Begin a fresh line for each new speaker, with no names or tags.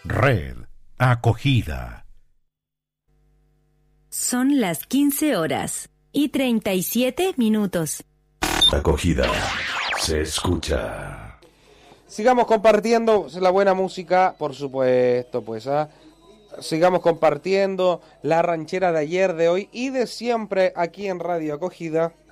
Red Acogida.
Son las 15:37.
Acogida se escucha.
Sigamos compartiendo la buena música, por supuesto, pues, sigamos compartiendo la ranchera de ayer, de hoy y de siempre aquí en Radio Acogida.